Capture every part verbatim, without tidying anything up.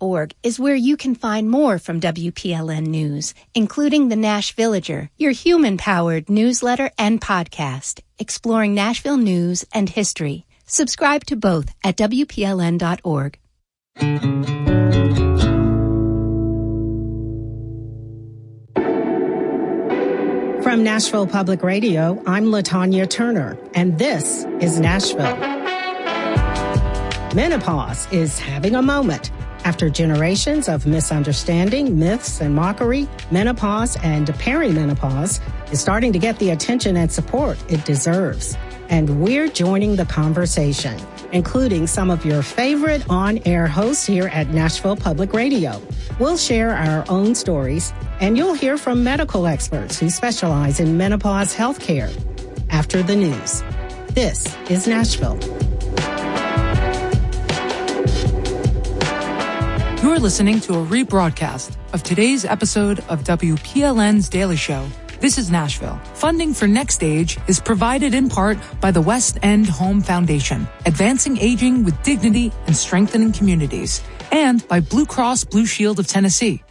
org is where you can find more from W P L N News, including the Nash Villager, your human-powered newsletter and podcast, exploring Nashville news and history. Subscribe to both at W P L N dot org. From Nashville Public Radio, I'm LaTanya Turner, and this is Nashville. Menopause is having a moment. After generations of misunderstanding, myths, and mockery, menopause and perimenopause is starting to get the attention and support it deserves. And we're joining the conversation, including some of your favorite on-air hosts here at Nashville Public Radio. We'll share our own stories, and you'll hear from medical experts who specialize in menopause health care. After the news, this is Nashville. You're listening to a rebroadcast of today's episode of W P L N's Daily Show. This is Nashville. Funding for Next Stage is provided in part by the West End Home Foundation, advancing aging with dignity and strengthening communities, and by Blue Cross Blue Shield of Tennessee.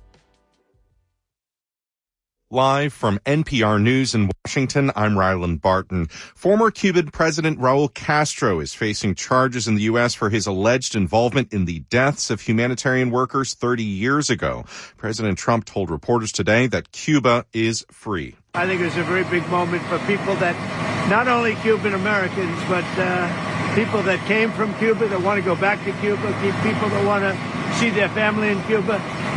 Live from N P R News in Washington, I'm Ryland Barton. Former Cuban President Raul Castro is facing charges in the U S for his alleged involvement in the deaths of humanitarian workers thirty years ago. President Trump told reporters today that Cuba is free. I think it's a very big moment for people that, not only Cuban Americans, but uh, people that came from Cuba, that want to go back to Cuba, people that want to see their family in Cuba.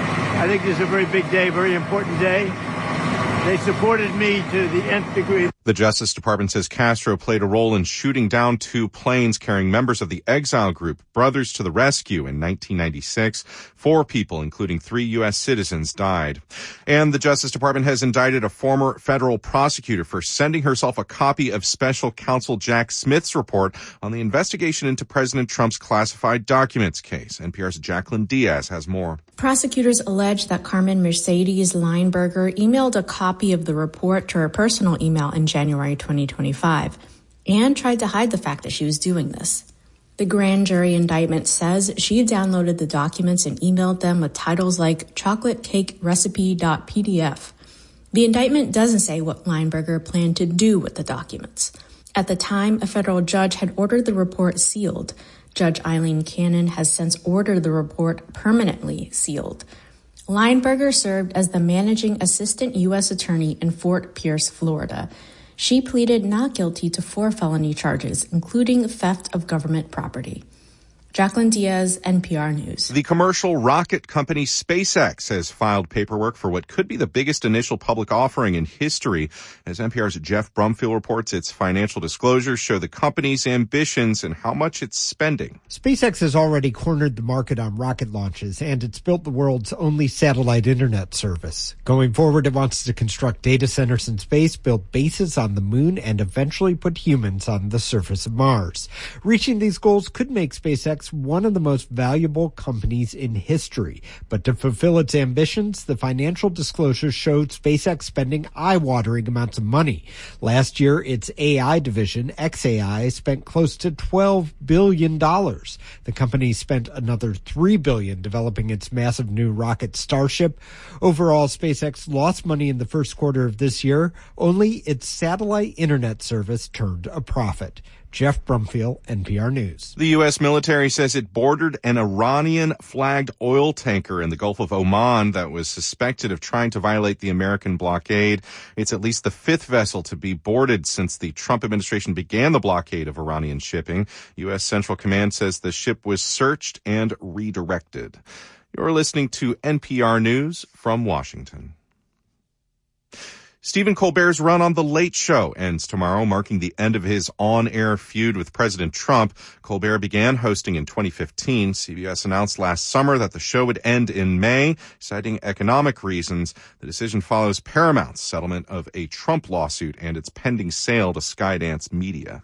I think it's a very big day, very important day. They supported me to the nth degree. The Justice Department says Castro played a role in shooting down two planes carrying members of the exile group Brothers to the Rescue in nineteen ninety-six. Four people, including three U S citizens, died. And the Justice Department has indicted a former federal prosecutor for sending herself a copy of Special Counsel Jack Smith's report on the investigation into President Trump's classified documents case. N P R's Jacqueline Diaz has more. Prosecutors allege that Carmen Mercedes Lineberger emailed a copy of the report to her personal email in January twenty twenty-five and tried to hide the fact that she was doing this. The grand jury indictment says she downloaded the documents and emailed them with titles like chocolate cake recipe dot p d f. The indictment doesn't say what Lineberger planned to do with the documents. At the time, a federal judge had ordered the report sealed. Judge Eileen Cannon has since ordered the report permanently sealed. Lineberger served as the managing assistant U S attorney in Fort Pierce, Florida. She pleaded not guilty to four felony charges, including theft of government property. Jacqueline Diaz, N P R News. The commercial rocket company SpaceX has filed paperwork for what could be the biggest initial public offering in history. As N P R's Jeff Brumfield reports, its financial disclosures show the company's ambitions and how much it's spending. SpaceX has already cornered the market on rocket launches, and it's built the world's only satellite internet service. Going forward, it wants to construct data centers in space, build bases on the moon, and eventually put humans on the surface of Mars. Reaching these goals could make SpaceX one of the most valuable companies in history. But to fulfill its ambitions, the financial disclosures showed SpaceX spending eye-watering amounts of money. Last year, its A I division, X A I, spent close to twelve billion dollars. The company spent another three billion dollars developing its massive new rocket Starship. Overall, SpaceX lost money in the first quarter of this year. Only its satellite internet service turned a profit. Jeff Brumfield, N P R News. The U S military says it boarded an Iranian-flagged oil tanker in the Gulf of Oman that was suspected of trying to violate the American blockade. It's at least the fifth vessel to be boarded since the Trump administration began the blockade of Iranian shipping. U S Central Command says the ship was searched and redirected. You're listening to N P R News from Washington. Stephen Colbert's run on The Late Show ends tomorrow, marking the end of his on-air feud with President Trump. Colbert began hosting in twenty fifteen. C B S announced last summer that the show would end in May, citing economic reasons. The decision follows Paramount's settlement of a Trump lawsuit and its pending sale to Skydance Media.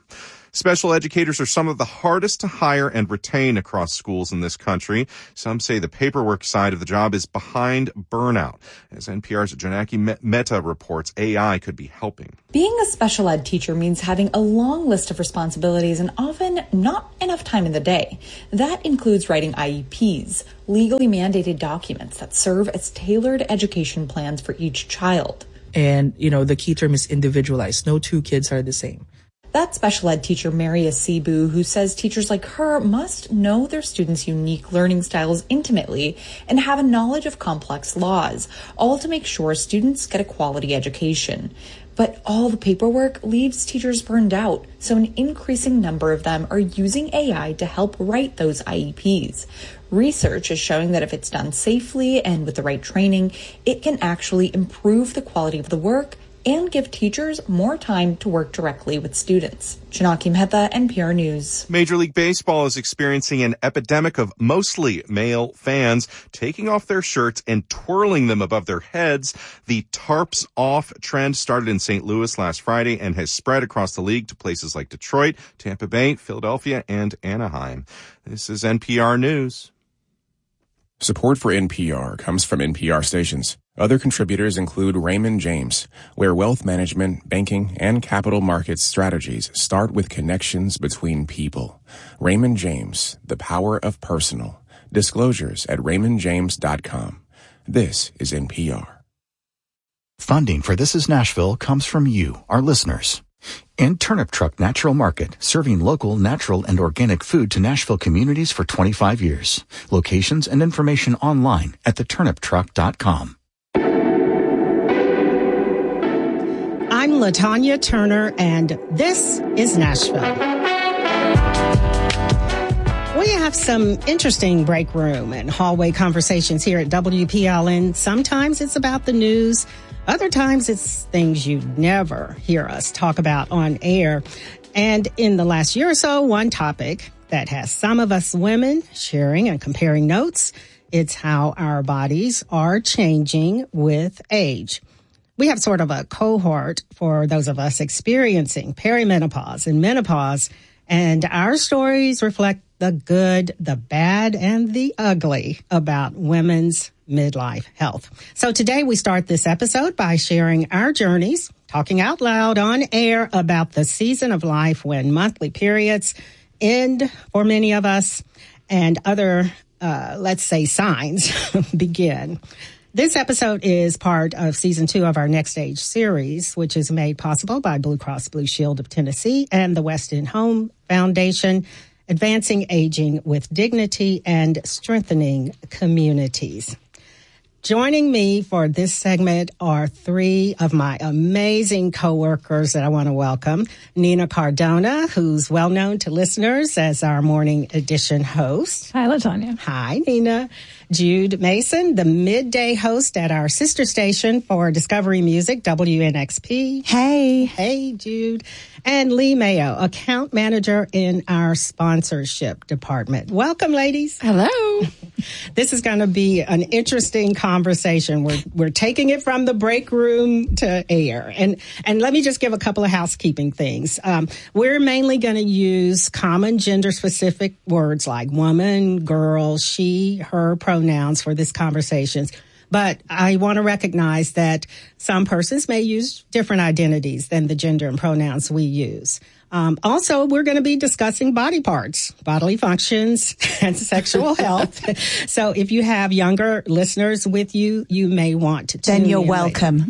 Special educators are some of the hardest to hire and retain across schools in this country. Some say the paperwork side of the job is behind burnout. As N P R's Janaki Mehta reports, A I could be helping. Being a special ed teacher means having a long list of responsibilities and often not enough time in the day. That includes writing I E Ps, legally mandated documents that serve as tailored education plans for each child. And, you know, the key term is individualized. No two kids are the same. That's special ed teacher Mary Asibu, who says teachers like her must know their students' unique learning styles intimately and have a knowledge of complex laws, all to make sure students get a quality education. But all the paperwork leaves teachers burned out, so an increasing number of them are using A I to help write those I E Ps. Research is showing that if it's done safely and with the right training, it can actually improve the quality of the work and give teachers more time to work directly with students. Janaki Mehta, N P R News. Major League Baseball is experiencing an epidemic of mostly male fans taking off their shirts and twirling them above their heads. The tarps off trend started in Saint Louis last Friday and has spread across the league to places like Detroit, Tampa Bay, Philadelphia, and Anaheim. This is N P R News. Support for N P R comes from N P R stations. Other contributors include Raymond James, where wealth management, banking, and capital markets strategies start with connections between people. Raymond James, the power of personal. Disclosures at raymond james dot com. This is N P R. Funding for This is Nashville comes from you, our listeners. In Turnip Truck Natural Market, serving local, natural, and organic food to Nashville communities for twenty-five years. Locations and information online at the turnip truck dot com. I'm LaTanya Turner, and this is Nashville. We have some interesting break room and hallway conversations here at W P L N. Sometimes it's about the news. Other times it's things you never hear us talk about on air. And in the last year or so, one topic that has some of us women sharing and comparing notes, it's how our bodies are changing with age. We have sort of a cohort for those of us experiencing perimenopause and menopause, and our stories reflect the good, the bad, and the ugly about women's midlife health. So today we start this episode by sharing our journeys, talking out loud on air about the season of life when monthly periods end for many of us and other, uh, let's say, signs begin. This episode is part of season two of our Next Age series, which is made possible by Blue Cross Blue Shield of Tennessee and the West End Home Foundation, advancing aging with dignity and strengthening communities. Joining me for this segment are three of my amazing coworkers that I want to welcome. Nina Cardona, who's well known to listeners as our morning edition host. Hi, LaTanya. Hi, Nina. Jude Mason, the midday host at our sister station for Discovery Music, W N X P. Hey. Hey, Jude. And Lee Mayo, account manager in our sponsorship department. Welcome, ladies. Hello. This is going to be an interesting conversation. We're we're taking it from the break room to air. And and let me just give a couple of housekeeping things. Um, we're mainly going to use common gender-specific words like woman, girl, she, her pronouns for this conversation. But I want to recognize that some persons may use different identities than the gender and pronouns we use. Um, also, we're going to be discussing body parts, bodily functions, and sexual health. So if you have younger listeners with you, you may want to tune in. Then you're welcome.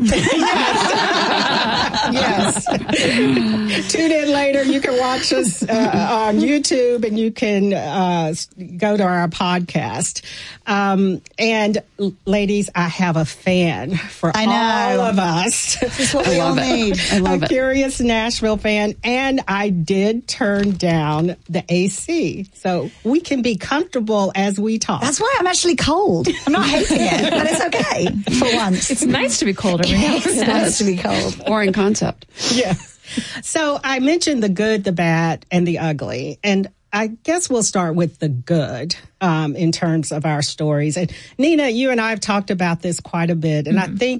Yes. Tune in later. You can watch us uh, on YouTube, and you can uh, go to our podcast. Um, and ladies, I have a fan for I know. all of us. This is what we all need. I love a it. Curious Nashville fan, and I did turn down the A C, so we can be comfortable as we talk. That's why I'm actually cold. I'm not hating it, but it's okay for once. It's nice to be cold every now and It's then. nice to be cold. Or in concept. Yeah. So I mentioned the good, the bad, and the ugly. And I guess we'll start with the good um, in terms of our stories. And Nina, you and I have talked about this quite a bit. And mm-hmm. I think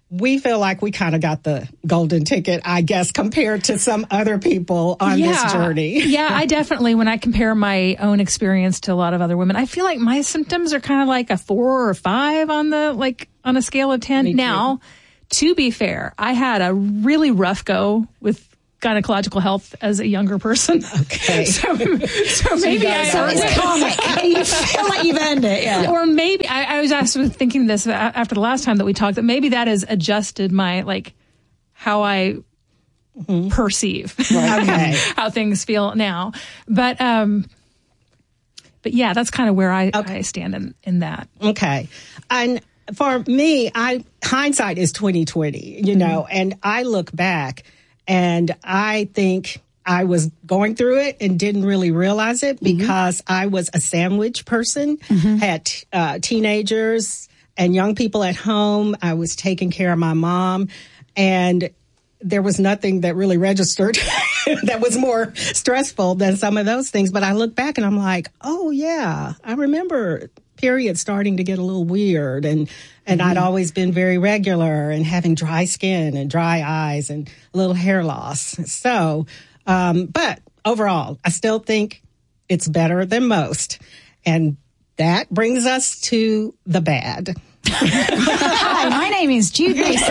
we feel like we kind of got the golden ticket, I guess, compared to some other people on yeah. this journey. Yeah, I definitely, when I compare my own experience to a lot of other women, I feel like my symptoms are kind of like a four or five on the, like, on a scale of ten. Now, to be fair, I had a really rough go with gynecological health as a younger person. Okay. so, so maybe I so it's comic. You feel like you've earned it. Yeah. Or maybe I, I was actually thinking this after the last time that we talked, that maybe that has adjusted my, like, how I mm-hmm. perceive okay. how things feel now. But, um, but yeah, that's kind of where I, okay. I stand in, in that. Okay. And for me, I, hindsight is twenty twenty, you know, mm-hmm. and I look back and I think I was going through it and didn't really realize it because mm-hmm. I was a sandwich person, mm-hmm. had uh, teenagers and young people at home. I was taking care of my mom, and there was nothing that really registered that was more stressful than some of those things. But I look back and I'm like, oh, yeah, I remember periods starting to get a little weird, and and mm-hmm. I'd always been very regular and having dry skin and dry eyes and a little hair loss. So, um, but overall, I still think it's better than most. And that brings us to the bad. Hi, my name is Jude Mason.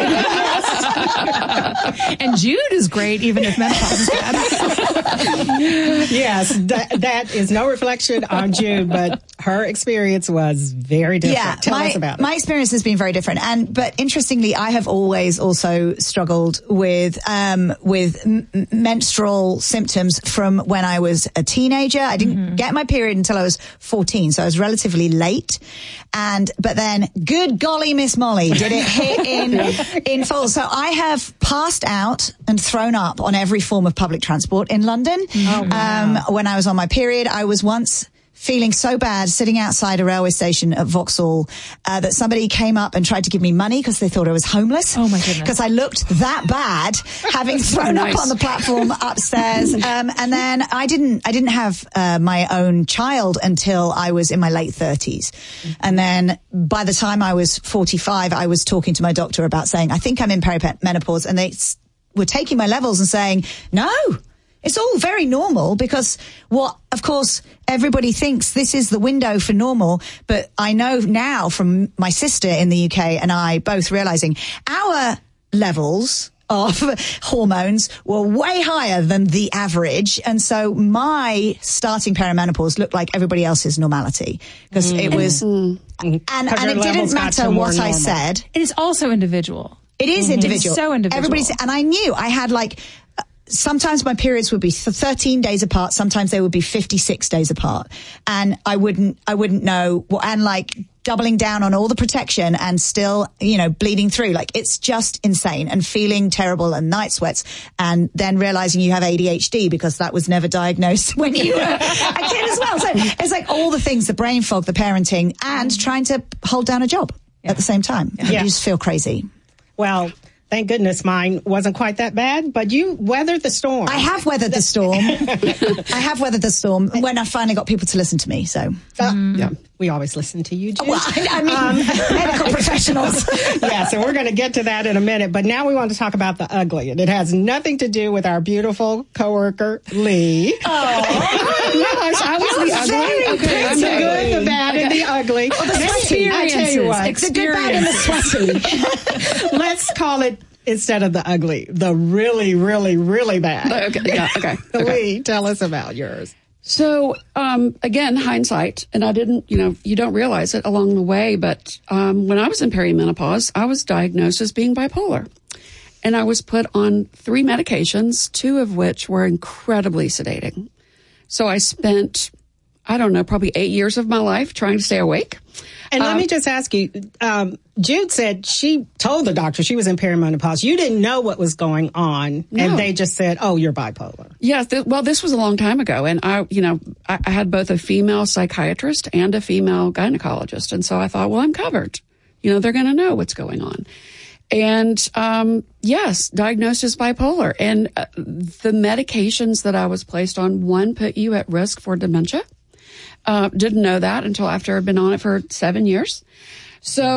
And Jude is great, even if menopause is bad. Yes, that, that is no reflection on Jude, but her experience was very different. Yeah, Tell my, us about it. My experience has been very different. And, but interestingly, I have always also struggled with, um, with m- menstrual symptoms from when I was a teenager. I didn't mm-hmm. get my period until I was fourteen, so I was relatively late. And, but then, good golly, Miss Molly, did it hit in, in full. So I have passed out and thrown up on every form of public transport in London. Oh, wow. Um, when I was on my period, I was once feeling so bad sitting outside a railway station at Vauxhall uh, that somebody came up and tried to give me money because they thought I was homeless. Oh my goodness. Because I looked that bad, having thrown nice. up on the platform upstairs. Um, and then I didn't, I didn't have uh, my own child until I was in my late thirties. Mm-hmm. And then by the time I was forty-five, I was talking to my doctor about saying, I think I'm in perimenopause. And they were taking my levels and saying, no. It's all very normal because what, of course, everybody thinks this is the window for normal. But I know now from my sister in the U K and I both realizing our levels of hormones were way higher than the average. And so my starting perimenopause looked like everybody else's normality because mm. it was, mm. and, and it didn't matter what I said. It is also individual. It is mm-hmm. individual. It's so individual. Everybody's, and I knew I had like, sometimes my periods would be thirteen days apart. Sometimes they would be fifty-six days apart. And I wouldn't, I wouldn't know what, and like doubling down on all the protection and still, you know, bleeding through. Like it's just insane and feeling terrible and night sweats and then realizing you have A D H D because that was never diagnosed when you were a kid as well. So it's like all the things, the brain fog, the parenting and trying to hold down a job yeah. at the same time. Yeah. You just feel crazy. Well, thank goodness mine wasn't quite that bad, but you weathered the storm. I have weathered the storm. I have weathered the storm when I finally got people to listen to me. So, uh, mm. yeah, we always listen to you, Jude. Well, I, I mean, um, medical professionals. Yeah, so we're going to get to that in a minute. But now we want to talk about the ugly, and it has nothing to do with our beautiful coworker, Lee. Oh, gosh, I was the ugly. Okay, I'm the good, the bad, okay. and the ugly. Well, the sweaty. I tell you what, the good, bad, and the sweaty. Let's call it. Instead of the ugly, the really, really, really bad. Okay, yeah, okay. okay. Lee, tell us about yours. So, um, again, hindsight, and I didn't, you know, you don't realize it along the way, but um, when I was in perimenopause, I was diagnosed as being bipolar. And I was put on three medications, two of which were incredibly sedating. So I spent, I don't know, probably eight years of my life trying to stay awake. And um, let me just ask you, um, Jude said she told the doctor she was in perimenopause. You didn't know what was going on, no. and they just said, oh, you're bipolar. Yes. Th- well, this was a long time ago, and I, you know, I, I had both a female psychiatrist and a female gynecologist, and so I thought, well, I'm covered. You know, they're going to know what's going on. And, um, yes, diagnosed as bipolar. And uh, the medications that I was placed on, one put you at risk for dementia. Uh, didn't know that until after I'd been on it for seven years. So,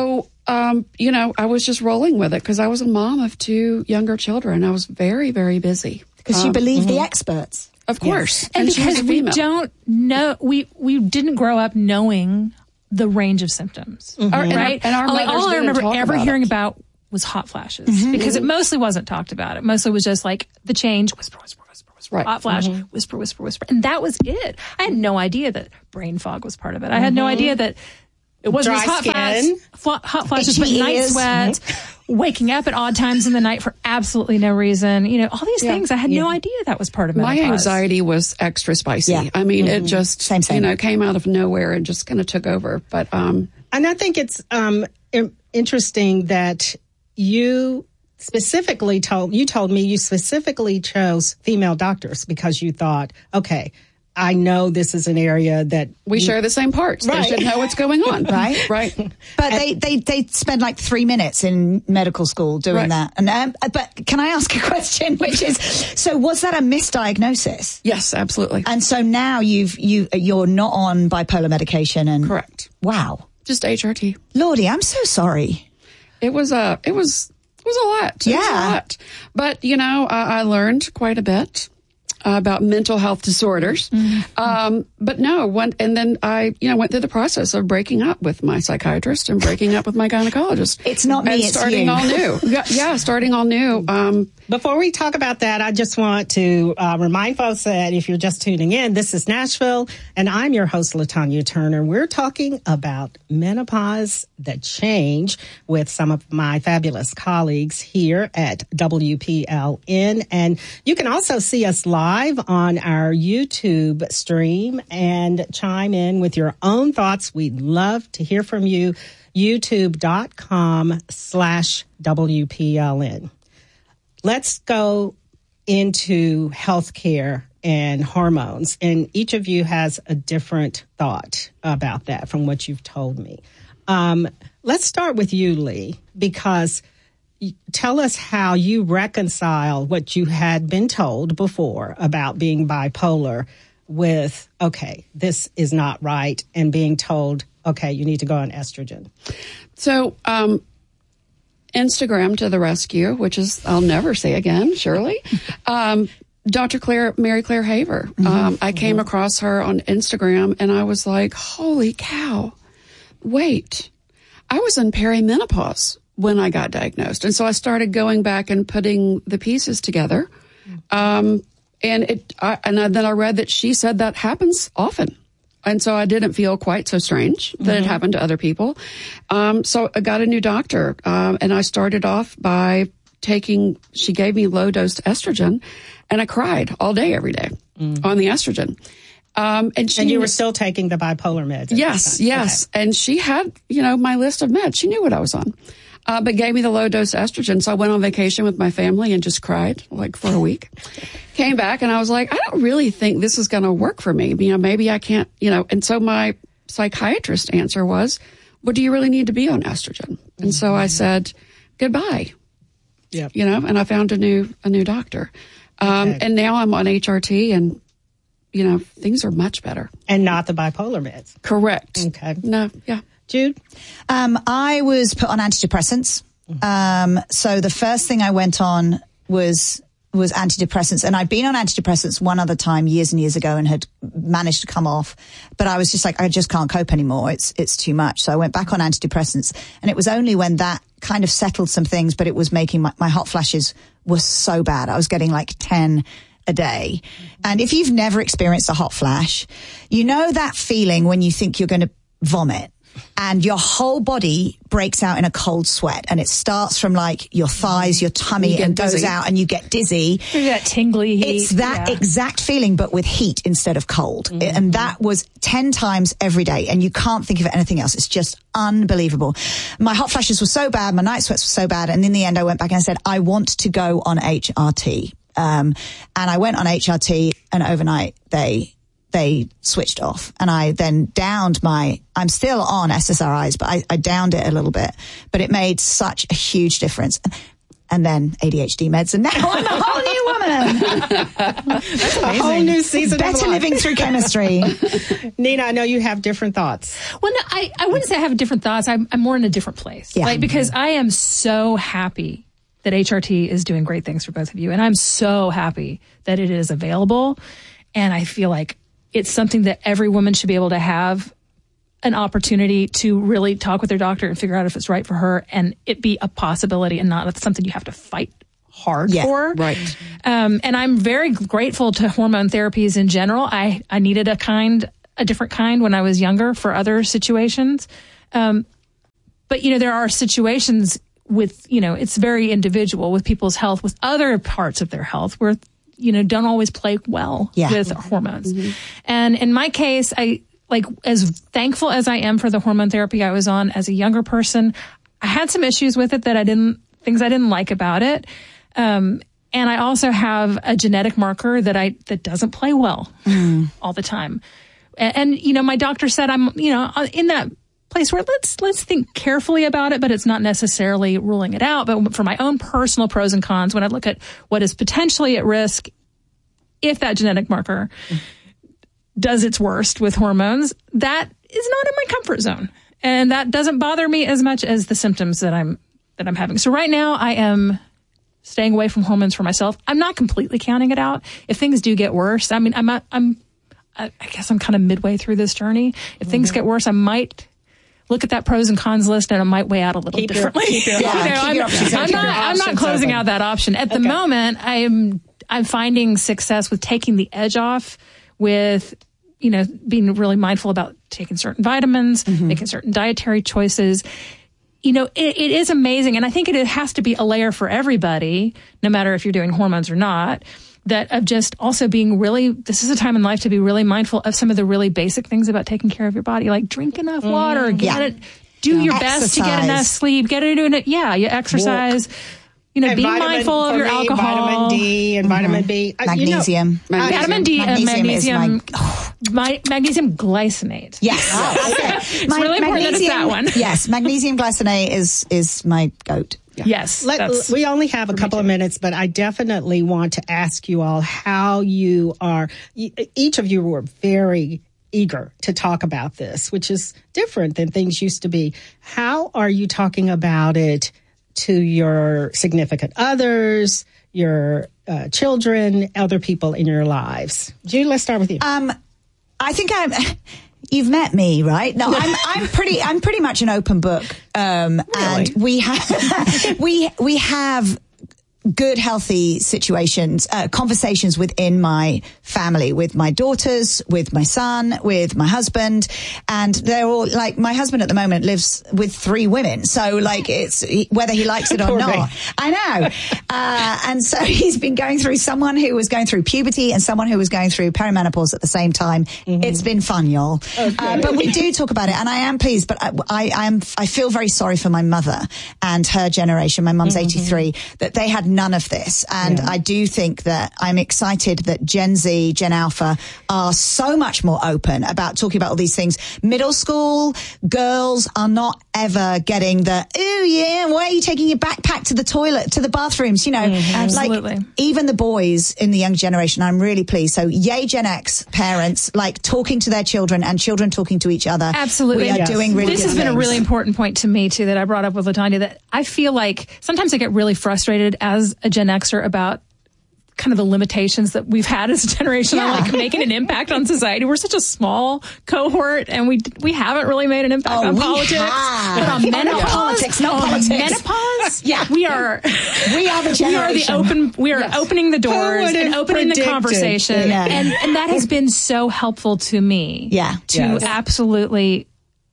um, you know, I was just rolling with it because I was a mom of two younger children. I was very, very busy. Because um, you believe mm-hmm. the experts. Of course. Yes. And, and because we don't know, we, we didn't grow up knowing the range of symptoms, mm-hmm. our, right? And our, and our like, all I remember ever about hearing it. about was hot flashes mm-hmm. because it mostly wasn't talked about. It mostly was just like the change, whisper, whisper, whisper, whisper, right. hot flash, mm-hmm. whisper, whisper, whisper. And that was it. I had no idea that brain fog was part of it. I had no idea that it wasn't Dry just hot, skin. flash, hot flashes, Itchy but night ears. sweats, waking up at odd times in the night for absolutely no reason. You know, all these Yeah. things. I had yeah. no idea that was part of my menopause. anxiety was extra spicy. Yeah. I mean, mm-hmm. it just, same, same. you know, came out of nowhere and just kind of took over. But, um, And I think it's um, im- interesting that you specifically told, you told me you specifically chose female doctors because you thought, okay, I know this is an area that we you, share the same parts. Right. They should know what's going on. Right. Right. But they, they, they spend like three minutes in medical school doing Right. that. And um, But can I ask a question, which is, so was that a misdiagnosis? Yes, absolutely. And so now you've, you, you're not on bipolar medication and. Correct. Wow. Just H R T. Lordy, I'm so sorry. It was a, it was, it was a lot. It Yeah. was a lot. But, you know, I, I learned quite a bit uh, about mental health disorders. Mm-hmm. Um, but no, one, and then I, you know, went through the process of breaking up with my psychiatrist and breaking up with my gynecologist. It's not me, and it's starting you. all new. Yeah, yeah, starting all new. Um, Before we talk about that, I just want to uh, remind folks that if you're just tuning in, this is Nashville, and I'm your host, LaTanya Turner. We're talking about menopause, the change, with some of my fabulous colleagues here at W P L N. And you can also see us live on our YouTube stream and chime in with your own thoughts. We'd love to hear from you. YouTube.com slash WPLN. Let's go into healthcare and hormones. And each of you has a different thought about that from what you've told me. Um, let's start with you, Lee, because tell us how you reconcile what you had been told before about being bipolar with, okay, this is not right, and being told, okay, you need to go on estrogen. So, um, Instagram to the rescue, which is, I'll never say again, surely. Um, Doctor Claire, Mary Claire Haver. Mm-hmm. Um, I came mm-hmm. across her on Instagram and I was like, holy cow, wait, I was in perimenopause when I got diagnosed. And so I started going back and putting the pieces together. Um, and it, I, and I, then I read that she said that happens often. And so I didn't feel quite so strange that mm-hmm. it happened to other people. Um, so I got a new doctor, um, and I started off by taking, she gave me low dose estrogen, and I cried all day, every day mm. on the estrogen. Um, and she, and you were still taking the bipolar meds. Yes, yes. Okay. And she had, you know, my list of meds. She knew what I was on. Uh, but gave me the low dose estrogen. So I went on vacation with my family and just cried like for a week. Came back and I was like, I don't really think this is going to work for me. You know, maybe I can't, you know, and so my psychiatrist answer was, well, do you really need to be on estrogen? And mm-hmm. so I said, goodbye. Yeah. You know, and I found a new, a new doctor. Um, okay. And now I'm on H R T and, you know, things are much better. And not the bipolar meds. Correct. Okay. No, yeah. Jude? Um, I was put on antidepressants. Um, so the first thing I went on was was antidepressants. And I'd been on antidepressants one other time years and years ago and had managed to come off. But I was just like, I just can't cope anymore. It's it's too much. So I went back on antidepressants. And it was only when that kind of settled some things, but it was making my, my hot flashes were so bad. I was getting like ten a day. And if you've never experienced a hot flash, you know that feeling when you think you're going to vomit. And your whole body breaks out in a cold sweat, and it starts from like your thighs, your tummy, you and goes dizzy. out, and you get dizzy. You get tingly heat. It's that yeah. exact feeling, but with heat instead of cold. Mm-hmm. And that was ten times every day, and you can't think of anything else. It's just unbelievable. My hot flashes were so bad, my night sweats were so bad, and in the end, I went back and I said, I want to go on H R T. Um, and I went on H R T, and overnight they. they switched off, and I then downed my, I'm still on S S R Is, but I, I downed it a little bit, but it made such a huge difference. and then A D H D meds, and now I'm a whole new woman. That's a whole new season Better of life. living through chemistry. Nina, I know you have different thoughts. Well, no, I, I wouldn't say I have different thoughts. I'm, I'm more in a different place. Yeah. Like, because I am so happy that H R T is doing great things for both of you. And I'm so happy that it is available. And I feel like it's something that every woman should be able to have an opportunity to really talk with their doctor and figure out if it's right for her, and it be a possibility and not something you have to fight hard Yeah, for. Right. Um, and I'm very grateful to hormone therapies in general. I, I needed a kind, a different kind when I was younger for other situations. Um, but, you know, there are situations with, you know, it's very individual with people's health, with other parts of their health where, you know, don't always play well Yeah. with hormones. Mm-hmm. And in my case, I, like, as thankful as I am for the hormone therapy I was on as a younger person, I had some issues with it that I didn't, things I didn't like about it. Um, and I also have a genetic marker that I, that doesn't play well mm. all the time. And, and, you know, my doctor said I'm, you know, in that place where let's, let's think carefully about it, but it's not necessarily ruling it out. But for my own personal pros and cons, when I look at what is potentially at risk, if that genetic marker mm. does its worst with hormones, that is not in my comfort zone. And that doesn't bother me as much as the symptoms that I'm, that I'm having. So right now I am staying away from hormones for myself. I'm not completely counting it out. If things do get worse, I mean, I'm, not, I'm, I guess I'm kind of midway through this journey. If mm-hmm. things get worse, I might look at that pros and cons list and it might weigh out a little keep differently. Your, keep your, yeah, you know, keep I'm, your options, I'm keep not, your I'm not closing open. out that option. At the okay. moment, I'm, I'm finding success with taking the edge off with, you know, being really mindful about taking certain vitamins, mm-hmm. making certain dietary choices. You know, it, it is amazing. And I think it, it has to be a layer for everybody, no matter if you're doing hormones or not, that of just also being really, this is a time in life to be really mindful of some of the really basic things about taking care of your body, like drink enough mm, water, get yeah. it, do yeah. your Exercise. best to get enough sleep, get it in it. Yeah, you exercise. Walk. You know, and be vitamin, mindful of your me, alcohol. Vitamin D and mm-hmm. vitamin B. Uh, magnesium. You know, magnesium. Vitamin D and magnesium. magnesium. Oh. My, magnesium glycinate. Yes. Oh, okay. It's my, really important that it's that one. Yes, magnesium glycinate is, is my goat. Yeah. Yes. Let, we only have a couple of minutes, but I definitely want to ask you all how you are. Each of you were very eager to talk about this, which is different than things used to be. How are you talking about it to your significant others, your uh, children, other people in your lives? Julie, let's start with you. Um, I think I'm. You've met me, right? No, I'm. I'm pretty. I'm pretty much an open book. Um, really? And we have. we we have good, healthy situations, uh, conversations within my family, with my daughters, with my son, with my husband. And they're all like, my husband at the moment lives with three women. So like it's whether he likes it or not. Me. I know. Uh, and so he's been going through someone who was going through puberty and someone who was going through perimenopause at the same time. Mm-hmm. It's been fun, y'all. Okay. Uh, but we do talk about it and I am pleased, but I, I, I am, I feel very sorry for my mother and her generation. My mum's mm-hmm. eighty-three, that they had none of this. And yeah. I do think that I'm excited that Gen Z, Gen Alpha are so much more open about talking about all these things. Middle school girls are not ever getting the, oh yeah, why are you taking your backpack to the toilet, to the bathrooms? You know, mm-hmm. Absolutely. Like even the boys in the young generation, I'm really pleased. So yay, Gen X parents, like talking to their children and children talking to each other. Absolutely. We are yes. doing really This good has been things. a really important point to me too, that I brought up with LaTanya, that I feel like sometimes I get really frustrated as a Gen Xer about kind of the limitations that we've had as a generation yeah. on like making an impact on society. We're such a small cohort and we we haven't really made an impact oh, on we politics. Have. But on menopause, no politics, no on politics. menopause, yeah. we are we are the generation. We are the open we are yes. opening the doors and opening predicted? the conversation. Yeah. And and that has been so helpful to me. Yeah. To yes. absolutely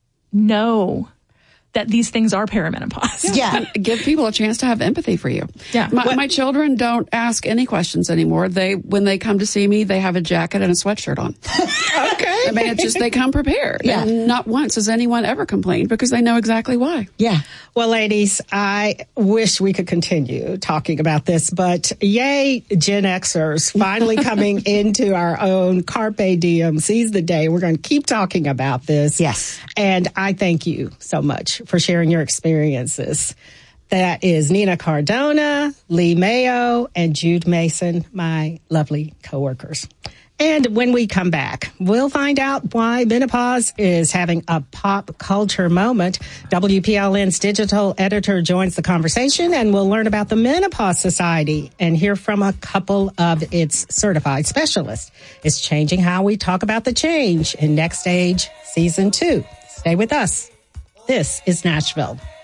know that these things are perimenopause. Yeah. yeah. Give people a chance to have empathy for you. Yeah. My, my children don't ask any questions anymore. They, when they come to see me, they have a jacket and a sweatshirt on. Okay. I mean, it's just, they come prepared. Yeah. And not once has anyone ever complained because they know exactly why. Yeah. Well, ladies, I wish we could continue talking about this, but yay, Gen Xers finally coming into our own Carpe Diem, seize the day. We're going to keep talking about this. Yes. And I thank you so much for sharing your experiences. That is Nina Cardona, Lee Mayo, and Jude Mason, my lovely coworkers. And when we come back, we'll find out why menopause is having a pop culture moment. W P L N's digital editor joins the conversation, and we'll learn about the Menopause Society and hear from a couple of its certified specialists. It's changing how we talk about the change in Next Stage Season two. Stay with us. This is Nashville.